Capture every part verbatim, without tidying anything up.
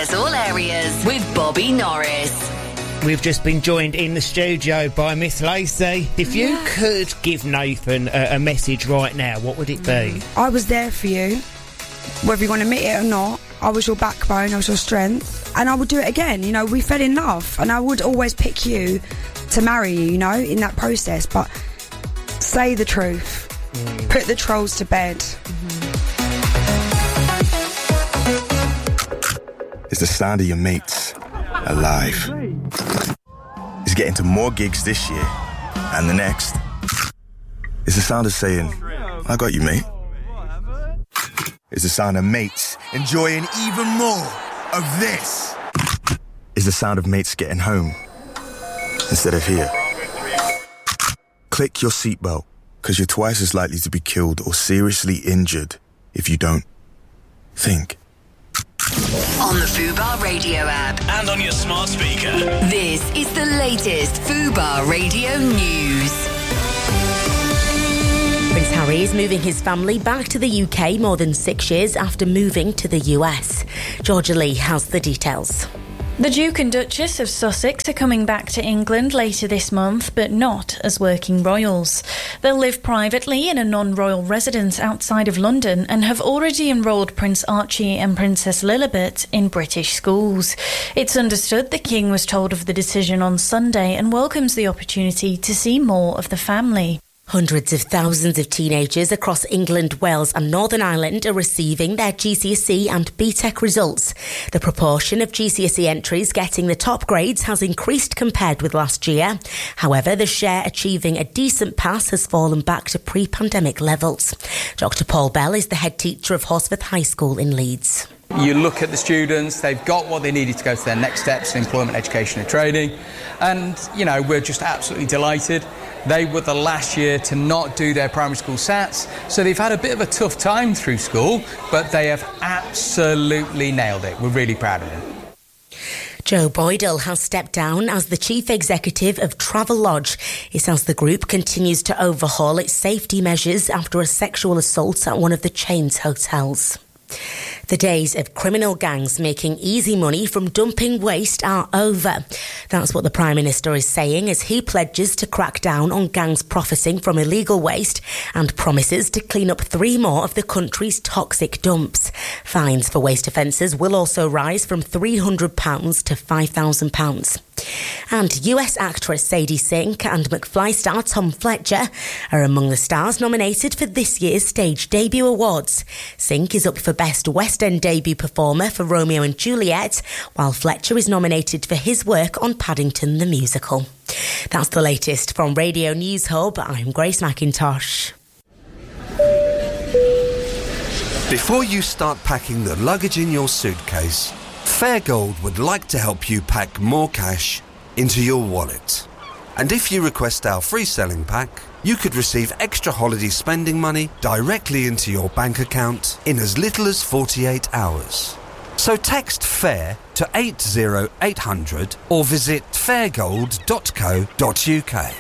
covers all areas with Bobby Norris. We've just been joined in the studio by Miss Lacey. If you Yeah. could give Nathan a, a message right now, what would it be? I was there for you, whether you want to admit it or not. I was your backbone, I was your strength, and I would do it again. You know, we fell in love, and I would always pick you to marry you, you know, in that process. But say the truth. Mm. Put the trolls to bed. Mm-hmm. It's the sound of your mates alive. It's getting to more gigs this year and the next. It's the sound of saying, I got you, mate. It's the sound of mates enjoying even more of this. It's the sound of mates getting home instead of here. Click your seatbelt, because you're twice as likely to be killed or seriously injured if you don't. Think. On the Fubar Radio app. And on your smart speaker. This is the latest Fubar Radio news. Prince Harry is moving his family back to the U K more than six years after moving to the U S. Georgia Lee has the details. The Duke and Duchess of Sussex are coming back to England later this month, but not as working royals. They'll live privately in a non-royal residence outside of London and have already enrolled Prince Archie and Princess Lilibet in British schools. It's understood the King was told of the decision on Sunday and welcomes the opportunity to see more of the family. Hundreds of thousands of teenagers across England, Wales and Northern Ireland are receiving their G C S E and B TEC results. The proportion of G C S E entries getting the top grades has increased compared with last year. However, the share achieving a decent pass has fallen back to pre-pandemic levels. Doctor Paul Bell is the head teacher of Horsforth High School in Leeds. You look at the students, they've got what they needed to go to their next steps in employment, education and training. And, you know, we're just absolutely delighted. They were the last year to not do their primary school SATs, so they've had a bit of a tough time through school, but they have absolutely nailed it. We're really proud of them. Joe Boydell has stepped down as the chief executive of Travelodge. He says the group continues to overhaul its safety measures after a sexual assault at one of the chain's hotels. The days of criminal gangs making easy money from dumping waste are over. That's what the Prime Minister is saying as he pledges to crack down on gangs profiting from illegal waste and promises to clean up three more of the country's toxic dumps. Fines for waste offences will also rise from three hundred pounds to five thousand pounds. And U S actress Sadie Sink and McFly star Tom Fletcher are among the stars nominated for this year's Stage Debut Awards. Sink is up for Best West End Debut Performer for Romeo and Juliet, while Fletcher is nominated for his work on Paddington the Musical. That's the latest from Radio News Hub. I'm Grace McIntosh. Before you start packing the luggage in your suitcase, Fairgold would like to help you pack more cash into your wallet. And if you request our free selling pack, you could receive extra holiday spending money directly into your bank account in as little as forty-eight hours. So text FAIR to eight oh eight hundred or visit fairgold dot co dot uk.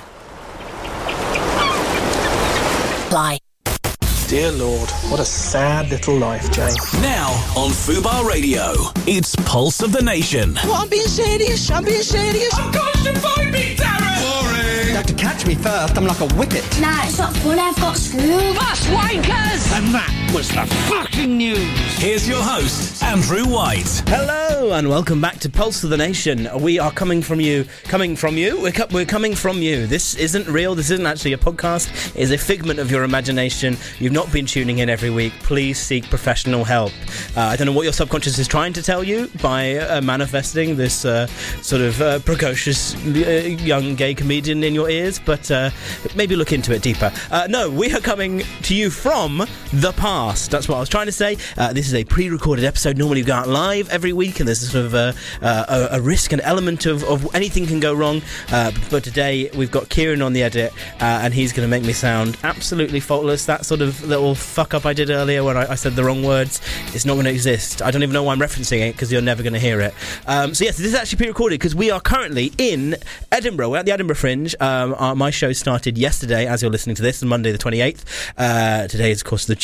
Bye. Dear Lord, what a sad little life, Jane. Now on Fubar Radio, it's Pulse of the Nation. Well, I'm being serious, I'm being serious. Of course you find me, Darren! Boring! You have to catch me first, I'm like a whippet. Nah, it's not fun, I've got school. Bus wankers! And that was the fucking news. Here's your host, Andrew White. Hello and welcome back to Pulse of the Nation. We are coming from you, coming from you, we're, co- we're coming from you. This isn't real, this isn't actually a podcast, it is a figment of your imagination. You've not been tuning in every week. Please seek professional help. Uh, I don't know what your subconscious is trying to tell you by uh, manifesting this uh, sort of uh, precocious uh, young gay comedian in your ears, but uh, maybe look into it deeper. Uh, no, we are coming to you from the past. That's what I was trying to say. Uh, this is a pre-recorded episode. Normally we go out live every week and there's a sort of a, uh, a, a risk and element of, of anything can go wrong. Uh, but today we've got Kieran on the edit uh, and he's going to make me sound absolutely faultless. That sort of little fuck up I did earlier when I, I said the wrong words, it's not going to exist. I don't even know why I'm referencing it because you're never going to hear it. Um, so yes, this is actually pre-recorded because we are currently in Edinburgh. We're at the Edinburgh Fringe. Um, our, my show started yesterday as you're listening to this on Monday the twenty-eighth. Uh, today is of course the Tuesday. It's my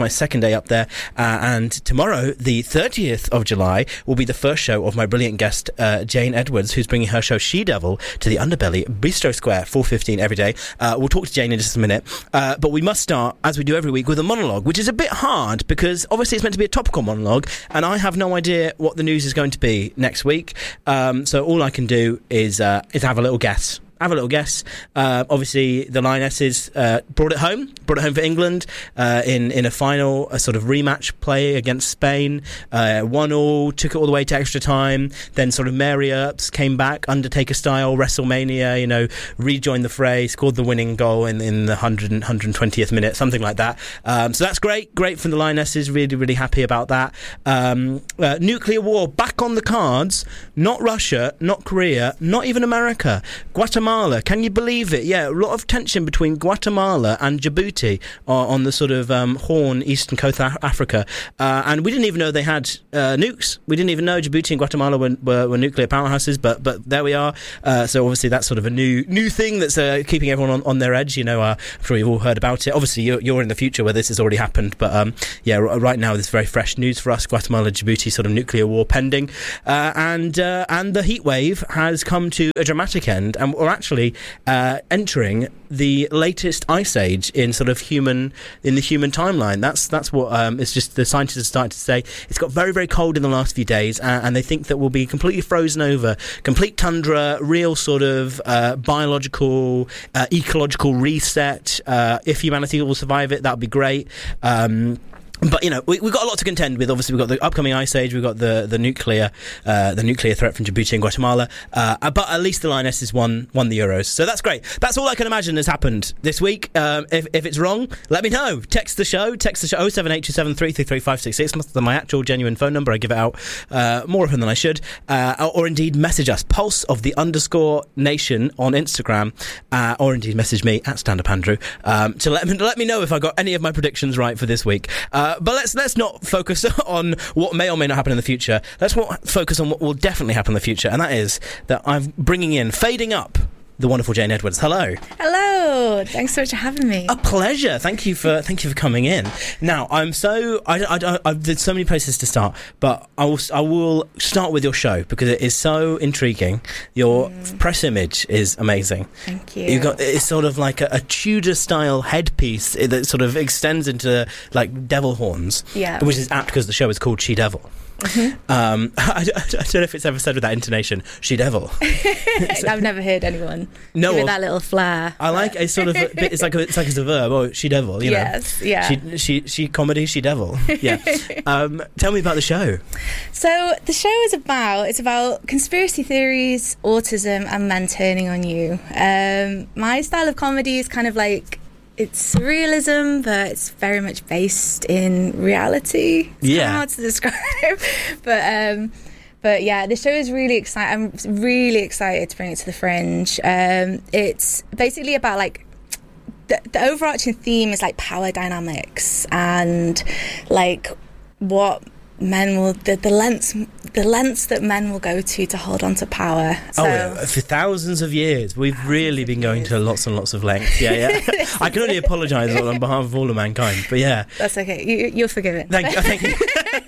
my second day up there. Uh, and tomorrow, the thirtieth of July, will be the first show of my brilliant guest, uh, Jane Edwards, who's bringing her show She Devil to the Underbelly, Bistro Square, four fifteen every day. Uh, we'll talk to Jane in just a minute. Uh, but we must start, as we do every week, with a monologue, which is a bit hard because obviously it's meant to be a topical monologue, and I have no idea what the news is going to be next week. Um, so all I can do is uh, is have a little guess. Have a little guess. Uh, obviously, the Lionesses uh, brought it home, brought it home for England uh, in in a final, a sort of rematch play against Spain. Uh, one all, took it all the way to extra time. Then sort of Mary Earps came back, Undertaker style, WrestleMania. You know, rejoined the fray, scored the winning goal in in the one hundred, one hundred twentieth minute, something like that. Um, so that's great, great from the Lionesses. Really, really happy about that. Um, uh, nuclear war back on the cards. Not Russia, not Korea, not even America. Guatemala. Can you believe it? Yeah, a lot of tension between Guatemala and Djibouti uh, on the sort of um, Horn, eastern coast of Africa. Uh, and we didn't even know they had uh, nukes. We didn't even know Djibouti and Guatemala were, were, were nuclear powerhouses, but but there we are. Uh, so obviously that's sort of a new new thing that's uh, keeping everyone on, on their edge. You know, uh, I'm sure you've all heard about it. Obviously you're, you're in the future where this has already happened, but um, yeah, r- right now this is very fresh news for us. Guatemala, Djibouti, sort of nuclear war pending. Uh, and, uh, and the heat wave has come to a dramatic end, and we're actually uh, entering the latest ice age in sort of human in the human timeline. That's that's what um, it's just the scientists have started to say. It's got very very cold in the last few days, uh, and they think that we'll be completely frozen over, complete tundra, real sort of uh, biological, uh, ecological reset. Uh, if humanity will survive it, that would be great. Um, But, you know, we, we've got a lot to contend with. Obviously, we've got the upcoming ice age, we've got the the nuclear uh, the nuclear threat from Djibouti and Guatemala. Uh, but at least the Lionesses won won the Euros. So that's great. That's all I can imagine has happened this week. Um, if, if it's wrong, let me know. Text the show. Text the show oh seven eight two seven three three three five six six. That's my actual genuine phone number. I give it out uh, more often than I should. Uh, or, or indeed message us. Pulse of the underscore nation on Instagram. Uh, or indeed message me at Stand Up Andrew um, to let me, let me know if I got any of my predictions right for this week. Uh, But let's let's not focus on what may or may not happen in the future. Let's focus on what will definitely happen in the future, and that is that I'm bringing in, fading up, the wonderful Jane Edwards. Hello. Hello. Thanks so much for having me. A pleasure. Thank you for thank you for coming in. Now, I'm so I, I, I there's so many places to start, but I will I will start with your show because it is so intriguing. Your mm. press image is amazing. Thank you. You got it's sort of like a, a Tudor style headpiece that sort of extends into like devil horns. Yeah. Which is apt because the show is called She Devil. Mm-hmm. Um, I, I don't know if it's ever said with that intonation, She Devil. I've never heard anyone no, give it that little flair. I like it's sort of a bit, it's like a, it's like it's a verb. Oh, She Devil, you know. Yes, yeah. She she she comedy, She Devil. Yeah. um, tell me about the show. So the show is about it's about conspiracy theories, autism, and men turning on you. Um, my style of comedy is kind of like. It's surrealism, but it's very much based in reality. It's yeah. kind of hard to describe. but um, but yeah, the show is really exciting. I'm really excited to bring it to the Fringe. Um, it's basically about like the, the overarching theme is like power dynamics and like what men will the, the lengths the lengths that men will go to to hold on to power. So, oh, yeah. For thousands of years, we've really been going to lots and lots of lengths. Yeah, yeah. I can only apologise on behalf of all of mankind, but yeah, that's okay. You, you're forgiven. Thank you. Thank you.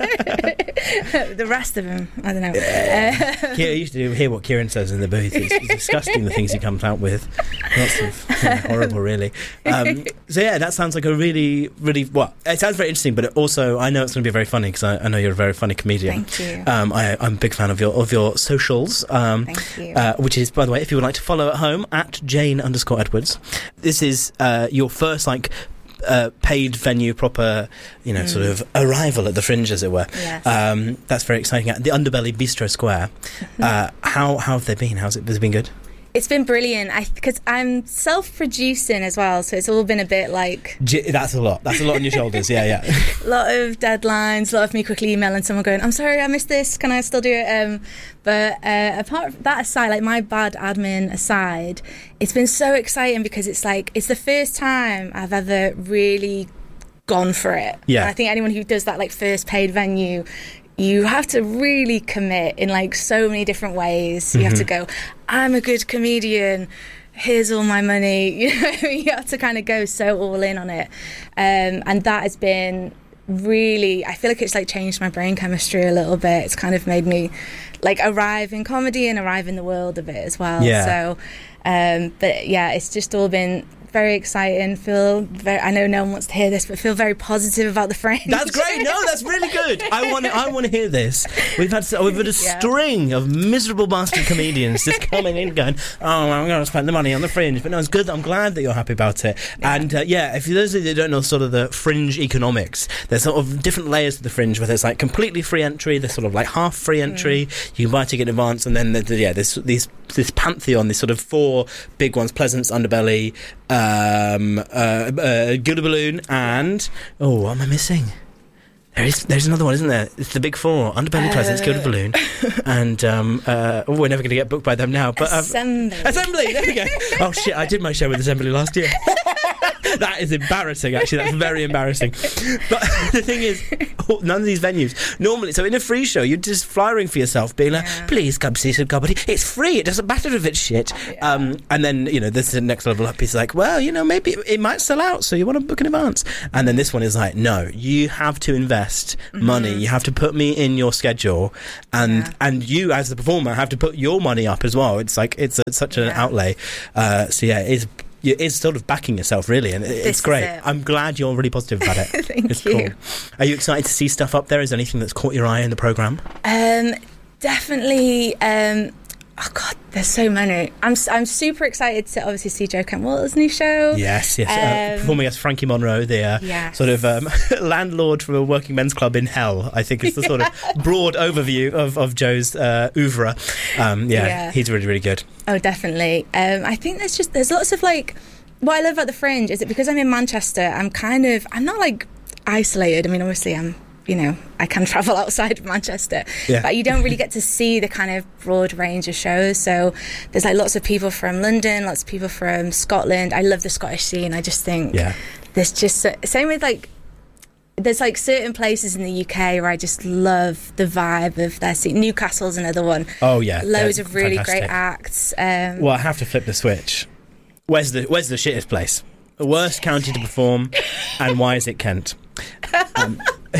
The rest of them, I don't know. Yeah. Uh, I used to hear what Kieran says in the booth. It's, it's disgusting the things he comes out with. Lots of yeah, horrible, really. Um, so yeah, that sounds like a really, really well. It sounds very interesting, but it also I know it's going to be very funny because I, I know you're a very funny comedian. Thank you. Um, I, I'm a big fan of your of your socials. Um, Thank you. Uh, which is, by the way, if you would like to follow at home at Jane underscore Edwards. This is uh, your first like. Uh, paid venue, proper, you know, mm. sort of arrival at the Fringe, as it were. Yes. Um, that's very exciting. The Underbelly Bistro Square. uh, how how have they been? How's it? Has it been good? It's been brilliant. I because I'm self-producing as well, so it's all been a bit like. G- that's a lot. That's a lot on your shoulders. Yeah, yeah. A lot of deadlines. A lot of me quickly emailing someone going, "I'm sorry, I missed this. Can I still do it?" Um, but uh, apart from that aside, like my bad admin aside, it's been so exciting because it's like it's the first time I've ever really gone for it. Yeah. And I think anyone who does that like first paid venue. You have to really commit in like so many different ways. You mm-hmm. have to go, I'm a good comedian, here's all my money. You know, you have to kind of go so all in on it. Um, and that has been really, I feel like it's like changed my brain chemistry a little bit. It's kind of made me like arrive in comedy and arrive in the world a bit as well. Yeah. So, um, but yeah, it's just all been very exciting. Feel very, I know no one wants to hear this, but feel very positive about the Fringe. That's great. No, that's really good. I want I want to hear this. We've had we've had a Yeah. string of miserable bastard comedians just coming in going, oh, I'm going to spend the money on the Fringe. But no, it's good. I'm glad that you're happy about it. Yeah. And uh, yeah, if you, those of you that don't know sort of the Fringe economics, there's sort of different layers of the Fringe where there's like completely free entry, there's sort of like half free entry, mm. you can buy a ticket in advance, and then the, the, yeah, there's these this pantheon, these sort of four big ones: Pleasance, Underbelly, um, uh, uh, Gilda Balloon, and oh, what am I missing? There is, there's another one, isn't there? It's the big four: Underbelly, uh, Pleasance, Gilda Balloon, and um, uh, oh, we're never going to get booked by them now. But um, Assembly. Assembly. There we go. Oh shit! I did my show with Assembly last year. That is embarrassing, actually. That's very embarrassing. But the thing is, none of these venues normally. So in a free show, you're just flying for yourself, being like, yeah. "Please come see some comedy. It's free. It doesn't matter if it's shit." Yeah. Um, and then you know, this is the next level up. He's like, "Well, you know, maybe it, it might sell out, so you want to book in advance." And then this one is like, "No, you have to invest mm-hmm. money. You have to put me in your schedule, and yeah. and you as the performer have to put your money up as well." It's like it's, a, it's such an yeah. outlay. Uh, so yeah, it's. It's sort of backing yourself, really, and it's this great. It. I'm glad you're really positive about it. Thank it's you. Cool. Are you excited to see stuff up there? Is there anything that's caught your eye in the programme? Um, definitely. Um, oh God, there's so many. I'm I'm super excited to obviously see Joe Kent Walter's new show. Yes, yes. Um, uh, performing as Frankie Monroe, the uh, yes. sort of um, landlord from a working men's club in hell. I think is the sort of broad overview of of Joe's uh, oeuvre. Um, yeah, yeah, he's really really good. Oh, definitely. Um, I think there's just there's lots of like. What I love about the Fringe is that because I'm in Manchester, I'm kind of I'm not like isolated. I mean, obviously, I'm you know I can travel outside of Manchester, yeah. but you don't really get to see the kind of broad range of shows. So there's like lots of people from London, lots of people from Scotland. I love the Scottish scene. I just think yeah. there's just same with like. There's like certain places in the U K where I just love the vibe of their scene. Newcastle's another one. Oh yeah, loads of really fantastic. great acts. Um, well, I have to flip the switch. Where's the Where's the shittest place? The worst county to perform, and why is it Kent? Um,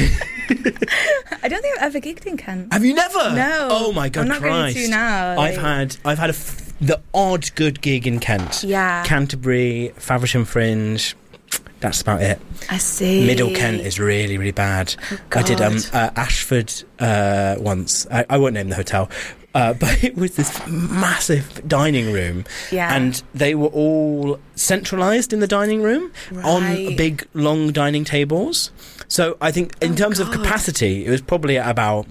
I don't think I've ever gigged in Kent. Have you never? No. Oh my God, I'm not Christ! going to now. Like... I've had I've had a f- the odd good gig in Kent. Yeah. Canterbury, Faversham Fringe. That's about it. I see. Middle Kent is really, really bad. Oh, I did um, uh, Ashford uh, once. I, I won't name the hotel. Uh, but it was this massive dining room, yeah. and they were all centralised in the dining room right. on big, long dining tables. So I think in oh, terms God. of capacity, it was probably at about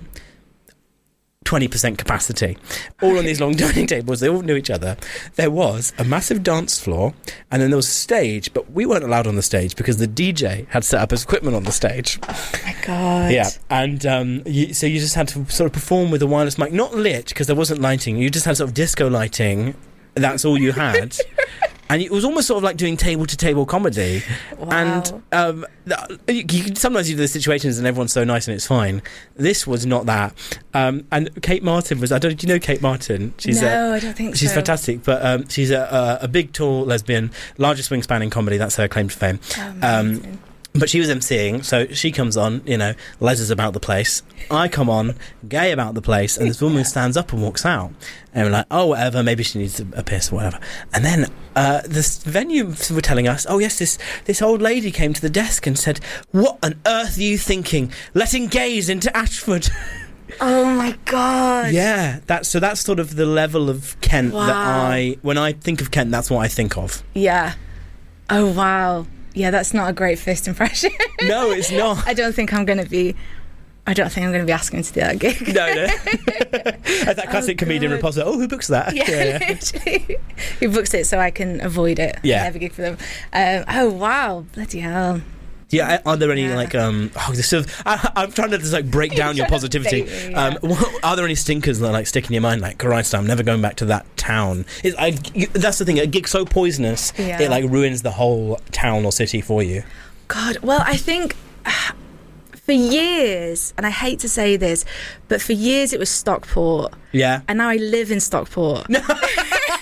twenty percent capacity. All on these long dining tables, they all knew each other. There was a massive dance floor, and then there was a stage, but we weren't allowed on the stage because the D J had set up his equipment on the stage. Oh my God. Yeah, and um, you, so you just had to sort of perform with a wireless mic, not lit because there wasn't lighting. You just had sort of disco lighting. That's all you had. And it was almost sort of like doing table-to-table comedy. Wow. And um, you, you, sometimes you do the situations and everyone's so nice and it's fine. This was not that. Um, and Kate Martin was... I don't. Do you know Kate Martin? She's no, a, I don't think she's so. She's fantastic. But um, she's a, a, a big, tall lesbian, largest wingspan in comedy. That's her claim to fame. Oh, um, but she was emceeing, so she comes on, you know, Les is about the place. I come on, gay about the place, and this woman stands up and walks out. And we're like, oh, whatever, maybe she needs a, a piss or whatever. And then uh, this venue were telling us, oh, yes, this, this old lady came to the desk and said, what on earth are you thinking? Letting gays into Ashford. Oh, my God. Yeah, that's, so that's sort of the level of Kent wow. that I... When I think of Kent, that's what I think of. Yeah. Oh, wow. Yeah, that's not a great first impression. No, it's not. I don't think I'm going to be... I don't think I'm going to be asking to do that gig. No, no. That's that classic oh, comedian repulsor. Oh, who books that? Yeah, yeah, yeah. Literally. Who books it so I can avoid it? Yeah. Never gig for them. Um, oh, wow. Bloody hell. Yeah, are there any yeah. like um? Oh, this sort of, I, I'm trying to just like break down your positivity. Me, yeah. Um, what, are there any stinkers that like stick in your mind? Like, Christ, I'm never going back to that town. It's, I, you, that's the thing. A gig so poisonous, yeah. it like ruins the whole town or city for you. God, well, I think uh, for years, and I hate to say this, but for years it was Stockport. Yeah. And now I live in Stockport.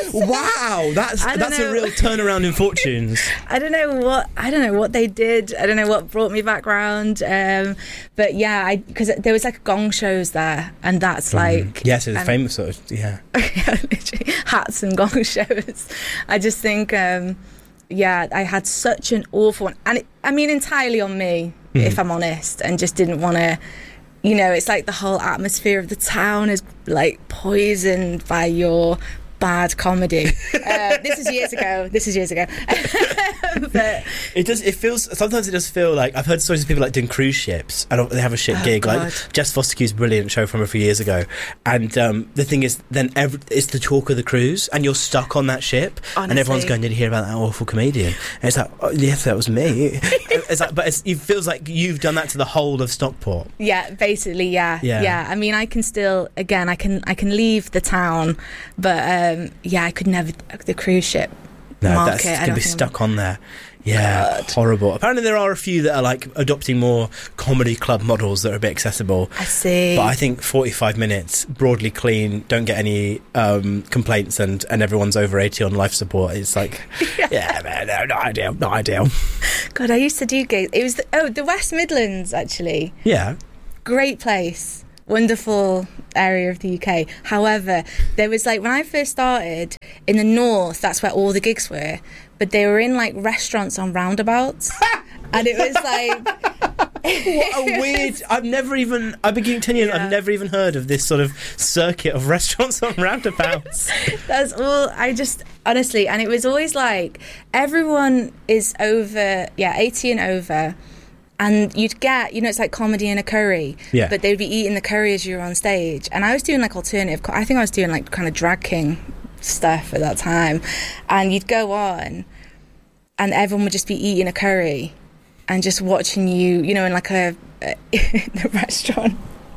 Wow, that's that's know. a real turnaround in fortunes. I don't know what I don't know what they did. I don't know what brought me back round. Um, but yeah, I because there was like gong shows there, and that's like mm. yes, it's and, famous sort of yeah. yeah, literally hats and gong shows. I just think um, yeah, I had such an awful one, and it, I mean entirely on me, mm. if I'm honest, and just didn't want to. You know, it's like the whole atmosphere of the town is like poisoned by your bad comedy. Uh, this is years ago. This is years ago. But it does. It feels. Sometimes it does feel like I've heard stories of people like doing cruise ships and they have a shit oh gig. God. Like Jess Foster's brilliant show from a few years ago, and um, the thing is, then every, it's the talk of the cruise, and you're stuck on that ship, Honestly. and everyone's going, "Did you hear about that awful comedian?" And it's like, oh, "Yes, that was me." It's like, but it's, it feels like you've done that to the whole of Stockport. Yeah, basically, yeah, yeah, yeah. I mean, I can still, again, I can, I can leave the town, but um, yeah, I could never the cruise ship. No, market, that's going to be stuck I'm... on there. Yeah, God. Horrible. Apparently there are a few that are like adopting more comedy club models that are a bit accessible. I see. But I think forty-five minutes, broadly clean, don't get any um, complaints, and, and everyone's over eighty on life support. It's like, yeah, yeah man, no, not ideal, not ideal. God, I used to do gigs. It was, the, oh, the West Midlands, actually. Yeah. Great place. Wonderful area of the U K. However, there was like when I first started in the north, that's where all the gigs were, but they were in like restaurants on roundabouts. And it was like what a weird I've never even I've been getting ten years yeah. I've never even heard of this sort of circuit of restaurants on roundabouts. That's all I just honestly, and it was always like everyone is over yeah eighty and over. And you'd get, you know, it's like comedy in a curry, yeah. but they'd be eating the curry as you were on stage. And I was doing like alternative, I think I was doing like kind of drag king stuff at that time. And you'd go on and everyone would just be eating a curry and just watching you, you know, in like a, a in the restaurant.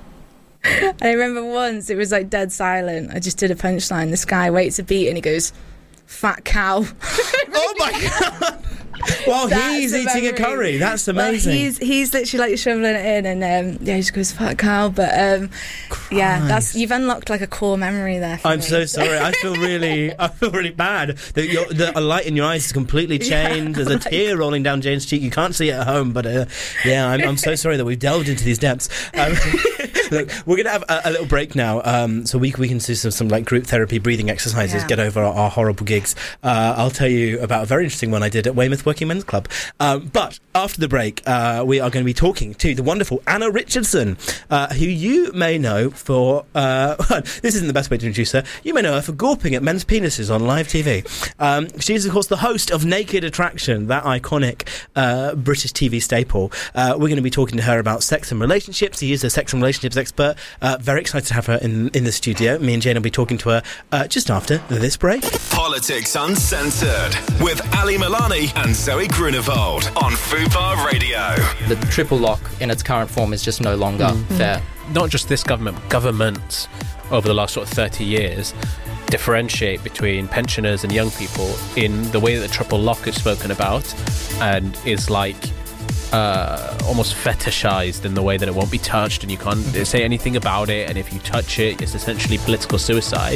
And I remember once it was like dead silent. I just did a punchline. This guy waits a beat and he goes, "Fat cow." Oh my God. Well, that's he's eating a curry. That's amazing. Well, he's he's literally like shoveling it in, and um, yeah, he just goes "fat cow." But um, yeah, that's you've unlocked like a core memory there. For I'm me. so sorry. I feel really, I feel really bad. The, your, the a light in your eyes is completely changed. Yeah, There's a like, tear rolling down Jane's cheek. You can't see it at home, but uh, yeah, I'm, I'm so sorry that we've delved into these depths. Um, look, we're gonna have a, a little break now, um, so we we can do some, some like group therapy, breathing exercises, yeah. get over our, our horrible gigs. Uh, I'll tell you about a very interesting one I did at Weymouth Working Men's Club. Um, but after the break, uh, we are going to be talking to the wonderful Anna Richardson, uh, who you may know for, uh, this isn't the best way to introduce her, you may know her for gawping at men's penises on live T V. Um, she's, of course, the host of Naked Attraction, that iconic uh, British T V staple. Uh, we're going to be talking to her about sex and relationships. She is a sex and relationships expert. Uh, very excited to have her in, in the studio. Me and Jane will be talking to her uh, just after this break. Politics Uncensored with Ali Milani and Zoe Grunewald on Fubar Radio. The triple lock in its current form is just no longer mm. fair. Not just this government, governments over the last sort of thirty years differentiate between pensioners and young people in the way that the triple lock is spoken about and is like uh, almost fetishized in the way that it won't be touched and you can't say anything about it, and if you touch it, it's essentially political suicide.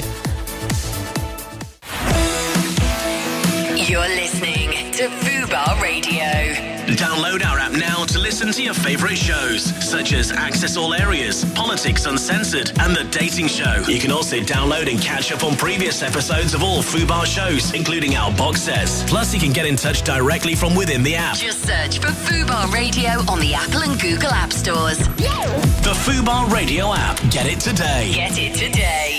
You're listening to Fubar Radio. Download our app now to listen to your favourite shows, such as Access All Areas, Politics Uncensored, and The Dating Show. You can also download and catch up on previous episodes of all Fubar shows, including our box sets. Plus, you can get in touch directly from within the app. Just search for Fubar Radio on the Apple and Google App Stores. The Fubar Radio app. Get it today. Get it today.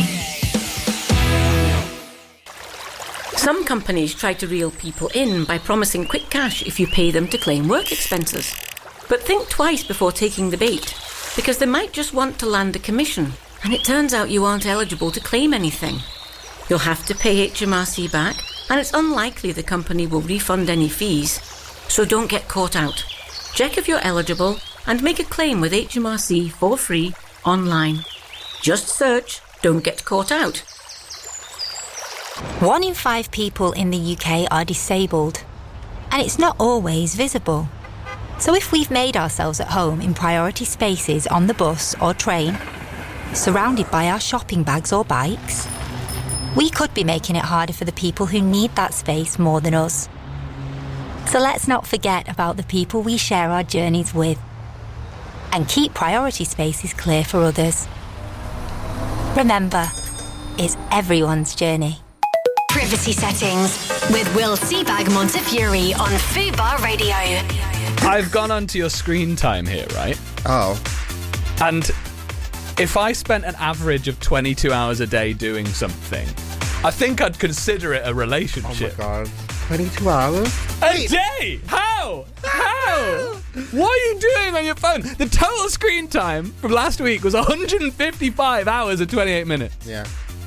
Some companies try to reel people in by promising quick cash if you pay them to claim work expenses. But think twice before taking the bait, because they might just want to land a commission, and it turns out you aren't eligible to claim anything. You'll have to pay H M R C back, and it's unlikely the company will refund any fees, so don't get caught out. Check if you're eligible and make a claim with H M R C for free online. Just search "Don't Get Caught Out." One in five people in the U K are disabled, and it's not always visible. So if we've made ourselves at home in priority spaces on the bus or train, surrounded by our shopping bags or bikes, we could be making it harder for the people who need that space more than us. So let's not forget about the people we share our journeys with, and keep priority spaces clear for others. Remember, it's everyone's journey. Privacy settings with Will Seabag Montefiore on Fubar Radio. I've gone onto your screen time here, right? Oh. And if I spent an average of twenty-two hours a day doing something, I think I'd consider it a relationship. Oh my god. twenty-two hours? A day? How? How? What are you doing on your phone? The total screen time from last week was one hundred fifty-five hours and twenty-eight minutes. Yeah.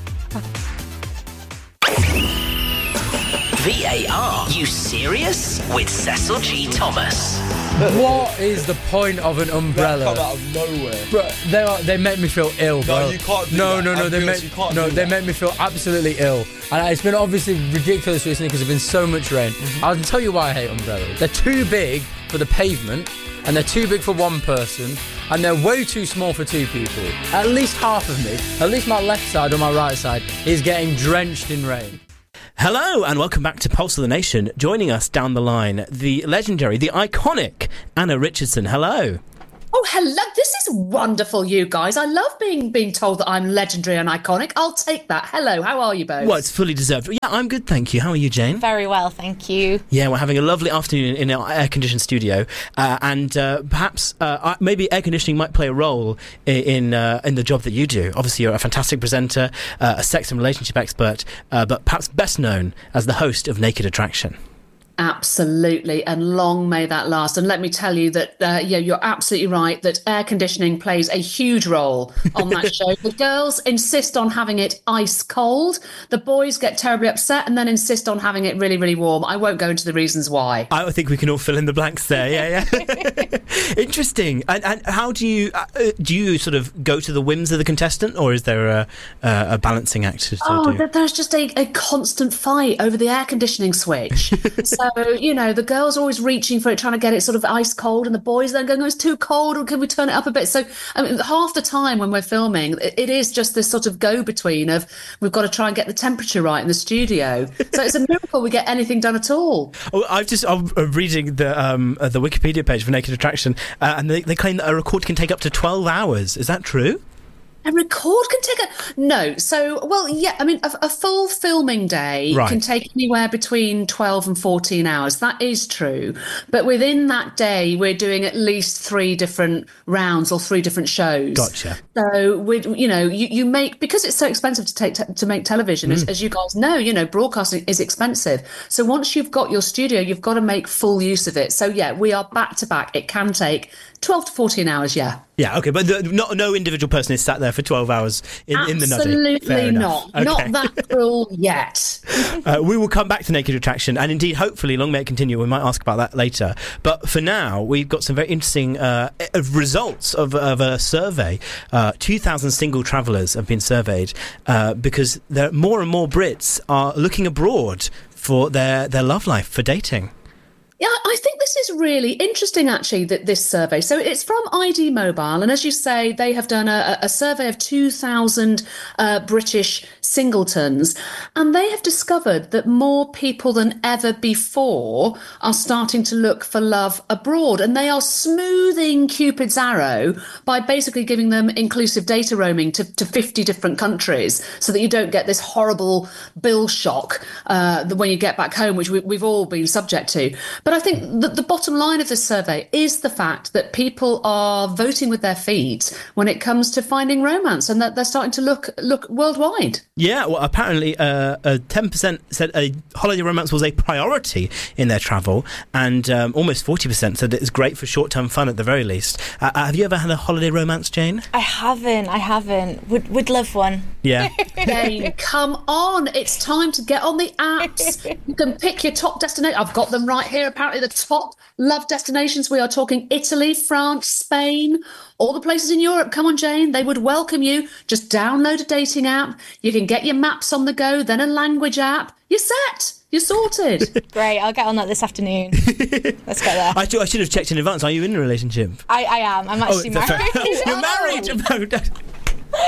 V A R, you serious? With Cecil G. Thomas. What is the point of an umbrella? That come out of nowhere. Bro, they are, they make me feel ill, bro. No, you can't do no, that. No, no, no. They Ambulance, make you can't no, do they that. make me feel absolutely ill, and it's been obviously ridiculous recently because there's been so much rain. Mm-hmm. I'll tell you why I hate umbrellas. They're too big for the pavement, and they're too big for one person, and they're way too small for two people. At least half of me, at least my left side or my right side, is getting drenched in rain. Hello and welcome back to Pulse of the Nation. Joining us down the line, the legendary, the iconic Anna Richardson. Hello. Oh, hello. This is wonderful, you guys. I love being being told that I'm legendary and iconic. I'll take that. Hello, how are you both? Well, it's fully deserved. Yeah, I'm good, thank you. How are you, Jane? Very well, thank you. Yeah, we're having a lovely afternoon in our air-conditioned studio, uh, and uh, perhaps uh, maybe air conditioning might play a role in in, uh, in the job that you do. Obviously, you're a fantastic presenter, uh, a sex and relationship expert, uh, but perhaps best known as the host of Naked Attraction. Absolutely, and long may that last. And let me tell you that, uh, yeah, you're absolutely right, that air conditioning plays a huge role on that show. The girls insist on having it ice cold. The boys get terribly upset and then insist on having it really, really warm. I won't go into the reasons why. I think we can all fill in the blanks there. Yeah, yeah. Interesting. And, and how do you uh, do? You sort of go to the whims of the contestant, or is there a, a, a balancing act to Oh, do? there's just a, a constant fight over the air conditioning switch. So, you know, the girls are always reaching for it, trying to get it sort of ice cold, and the boys then going, oh, it's too cold, or can we turn it up a bit? So, I mean, half the time when we're filming, it, it is just this sort of go-between of we've got to try and get the temperature right in the studio. So it's a miracle we get anything done at all. Oh, I've just I'm reading the um, uh, the Wikipedia page for Naked Attraction, uh, and they, they claim that a record can take up to twelve hours. Is that true? A record can take a... No. So, well, yeah, I mean, a, a full filming day Right. can take anywhere between twelve and fourteen hours. That is true. But within that day, we're doing at least three different rounds or three different shows. Gotcha. So, we, you know, you, you make... Because it's so expensive to take te- to make television, as, Mm. as you guys know, you know, broadcasting is expensive. So once you've got your studio, you've got to make full use of it. So, yeah, we are back to back. It can take twelve to fourteen hours, yeah. Yeah, okay, but the, not, no individual person is sat there for twelve hours in, in the nuddy. Absolutely Fair enough. not. Okay. Not that cruel yet. Uh, we will come back to Naked Attraction, and indeed, hopefully, long may it continue. We might ask about that later. But for now, we've got some very interesting uh, results of, of a survey. Uh, two thousand single travellers have been surveyed uh, because there, more and more Brits are looking abroad for their, their love life, for dating. Yeah, I think this is really interesting, actually, that this survey. So it's from I D Mobile, and as you say, they have done a, a survey of two thousand uh, British singletons, and they have discovered that more people than ever before are starting to look for love abroad, and they are smoothing Cupid's arrow by basically giving them inclusive data roaming to, to fifty different countries, so that you don't get this horrible bill shock uh, when you get back home, which we, we've all been subject to. But I think that the bottom line of this survey is the fact that people are voting with their feet when it comes to finding romance, and that they're starting to look look worldwide. Yeah, well, apparently uh, uh, ten percent said a holiday romance was a priority in their travel, and um, almost forty percent said it's great for short-term fun at the very least. Uh, have you ever had a holiday romance, Jane? I haven't, I haven't. Would would love one. Yeah. Jane, come on. It's time to get on the apps. You can pick your top destination. I've got them right here. Apparently the top love destinations. We are talking Italy, France, Spain, all the places in Europe. Come on, Jane. They would welcome you. Just download a dating app. You can get your maps on the go, then a language app. You're set. You're sorted. Great, I'll get on that this afternoon. Let's get there. I, should, I should have checked in advance. Are you in a relationship? I, I am. I'm actually Oh, married. You're married?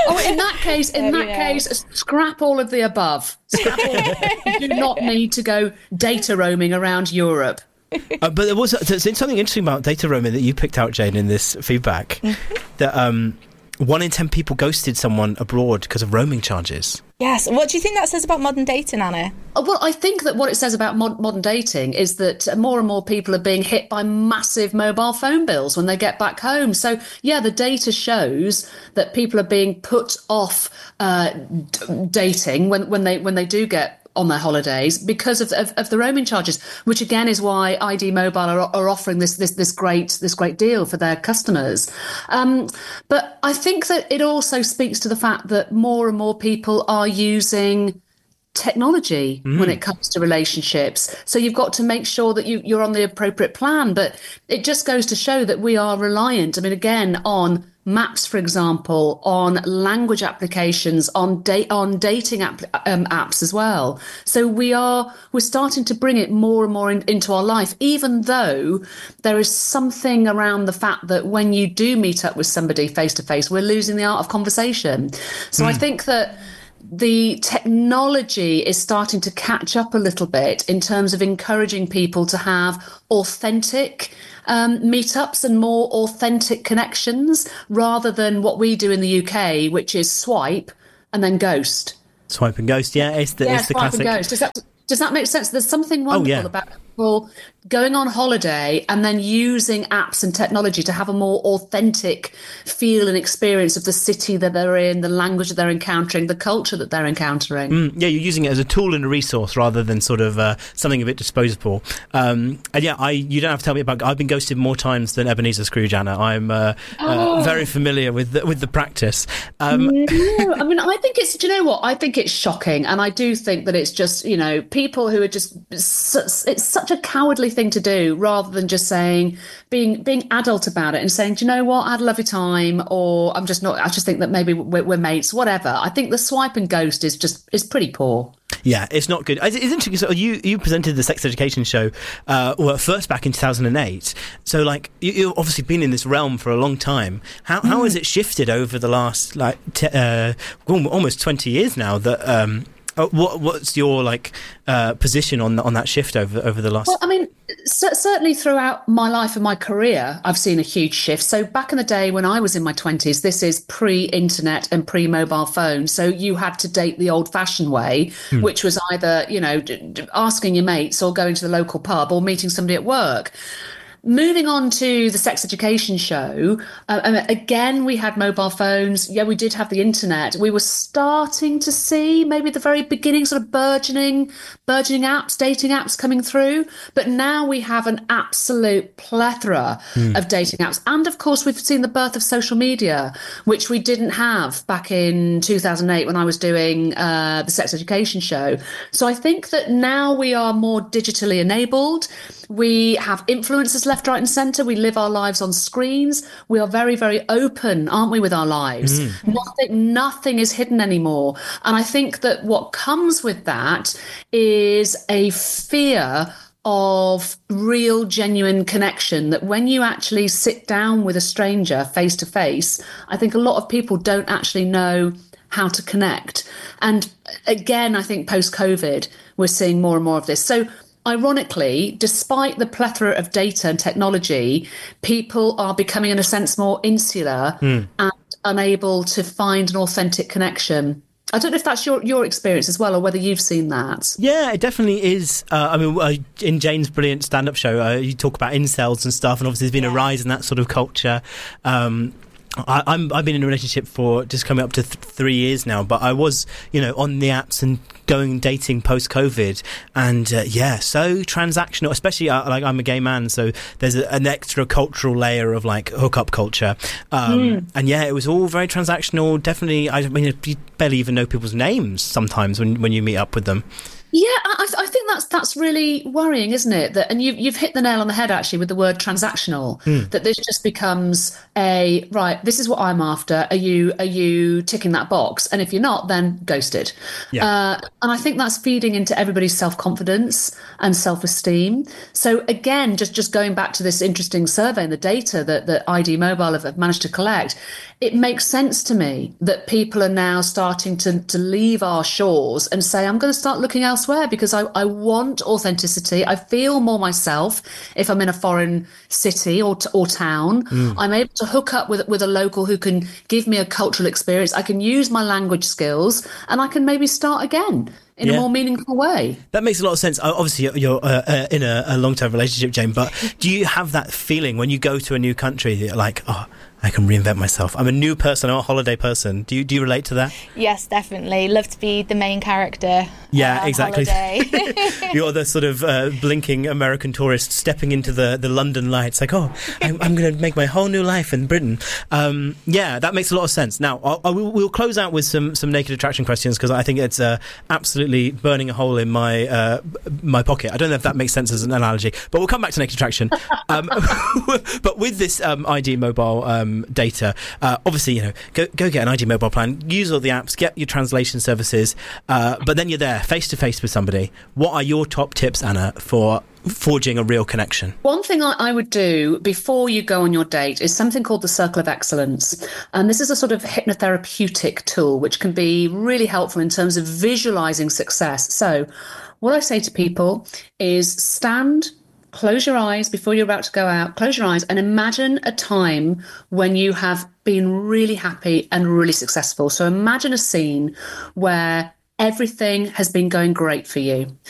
Oh, in that case, in There that we go. case, scrap all of the above. Scrap all of it. You do not need to go data roaming around Europe. Uh, but there was there's something interesting about data roaming that you picked out, Jane, in this feedback. Mm-hmm. That um, one in ten people ghosted someone abroad because of roaming charges. Yes. What do you think that says about modern dating, Anna? Uh, Well, I think that what it says about mod- modern dating is that more and more people are being hit by massive mobile phone bills when they get back home. So, yeah, the data shows that people are being put off uh, d- dating when, when they when they do get on their holidays because of, of, of the roaming charges, which again is why I D Mobile are, are offering this this this great this great deal for their customers. Um, but I think that it also speaks to the fact that more and more people are using technology Mm. when it comes to relationships. So you've got to make sure that you, you're on the appropriate plan. But it just goes to show that we are reliant, I mean, again, on maps, for example, on language applications, on date on dating app, um, apps as well. So we are we're starting to bring it more and more in, into our life, even though there is something around the fact that when you do meet up with somebody face to face, we're losing the art of conversation. So I think that the technology is starting to catch up a little bit in terms of encouraging people to have authentic um, meetups and more authentic connections rather than what we do in the U K, which is swipe and then ghost. Swipe and ghost, yeah, it's the, yeah, it's the swipe classic. and ghost. Does that, does that make sense? There's something wonderful yeah. about people going on holiday and then using apps and technology to have a more authentic feel and experience of the city that they're in, the language that they're encountering, the culture that they're encountering. Mm, yeah, you're using it as a tool and a resource rather than sort of uh, something a bit disposable. Um, and yeah, I you don't have to tell me about. I've been ghosted more times than Ebenezer Scrooge, Anna. I'm uh, Oh. uh, very familiar with the, with the practice. Um, No, I mean, I think it's, do you know what? I think it's shocking. And I do think that it's just, you know, people who are just, it's such a cowardly thing to do rather than just saying, being being adult about it and saying, do you know what? I had a lovely time, or I'm just not, I just think that maybe we're, we're mates, whatever. I think the swipe and ghost is just, is pretty poor. Yeah, it's not good. It's, it's interesting. So you you presented the Sex Education Show, uh, well, first back in two thousand eight. So like you, you've obviously been in this realm for a long time. How how Mm. has it shifted over the last like t- uh, almost twenty years now? That um, uh, what what's your like uh, position on on that shift over over the last? Well, I mean, c- certainly throughout my life and my career, I've seen a huge shift. So back in the day when I was in my twenties, this is pre-internet and pre-mobile phone. So you had to date the old-fashioned way, Hmm. which was either, you know, d- d- asking your mates or going to the local pub or meeting somebody at work. Moving on to the Sex Education Show, uh, and again, we had mobile phones. Yeah, we did have the internet. We were starting to see maybe the very beginning, sort of burgeoning, burgeoning apps, dating apps coming through. But now we have an absolute plethora Hmm. of dating apps. And of course, we've seen the birth of social media, which we didn't have back in two thousand eight when I was doing uh, the Sex Education Show. So I think that now we are more digitally enabled. We have influencers left, right, and centre. We live our lives on screens. We are very, very open, aren't we, with our lives? Mm. Nothing, nothing is hidden anymore. And I think that what comes with that is a fear of real, genuine connection, that when you actually sit down with a stranger face to face, I think a lot of people don't actually know how to connect. And again, I think post-COVID, we're seeing more and more of this. So ironically, despite the plethora of data and technology, people are becoming, in a sense, more insular Mm. and unable to find an authentic connection. I don't know if that's your, your experience as well, or whether you've seen that. Yeah, it definitely is. Uh, I mean, uh, in Jane's brilliant stand-up show, uh, you talk about incels and stuff, and obviously there's been a rise in that sort of culture. Um, I, I'm, I've been in a relationship for just coming up to th- three years now, but I was, you know, on the apps and going dating post-COVID, and uh, yeah, so transactional. Especially uh, like I'm a gay man, so there's a, an extra cultural layer of like hookup culture, um, Mm. and yeah, it was all very transactional. Definitely, I mean, you barely even know people's names sometimes when when you meet up with them. Yeah, I, I think that's that's really worrying, isn't it? That, and you've you've hit the nail on the head actually with the word transactional. Mm. That this just becomes a right. This is what I'm after. Are you are you ticking that box? And if you're not, then ghosted. Yeah. Uh, and I think that's feeding into everybody's self confidence and self esteem. So again, just just going back to this interesting survey and the data that that I D Mobile have, have managed to collect, it makes sense to me that people are now starting to to leave our shores and say, I'm going to start looking elsewhere. Because I, I want authenticity. I feel more myself if I'm in a foreign city or, t- or town. Mm. I'm able to hook up with, with a local who can give me a cultural experience. I can use my language skills and I can maybe start again in yeah. a more meaningful way. That makes a lot of sense. Obviously, you're, you're uh, uh, in a, a long-term relationship, Jane, but do you have that feeling when you go to a new country that you're like, oh, I can reinvent myself. I'm a new person. I'm a holiday person. Do you do you relate to that? Yes, definitely. Love to be the main character. Yeah, uh, exactly. You're the sort of uh, blinking American tourist stepping into the, the London lights. Like, oh, I'm, I'm going to make my whole new life in Britain. Um, yeah, that makes a lot of sense. Now, I'll, I will, we'll close out with some, some naked attraction questions because I think it's uh, absolutely burning a hole in my uh, my pocket. I don't know if that makes sense as an analogy, but we'll come back to naked attraction. Um, but with this um, I D Mobile um, data, uh, obviously, you know, go, go get an I D Mobile plan, use all the apps, get your translation services, uh, but then you're there face to face with somebody. What are your top tips, Anna, for forging a real connection? One thing I, I would do before you go on your date is something called the Circle of Excellence. And this is a sort of hypnotherapeutic tool which can be really helpful in terms of visualizing success. So what I say to people is stand, close your eyes before you're about to go out, close your eyes and imagine a time when you have been really happy and really successful. So imagine a scene where everything has been going great for you.